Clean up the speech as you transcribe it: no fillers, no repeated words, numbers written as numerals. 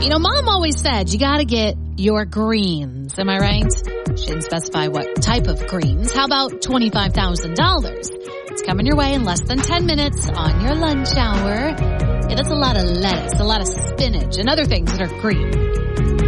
You know, Mom always said you got to get your greens. Am I right? She didn't specify what type of greens. How about $25,000? It's coming your way in less than 10 minutes on your lunch hour. Yeah, that's a lot of lettuce, a lot of spinach, and other things that are green.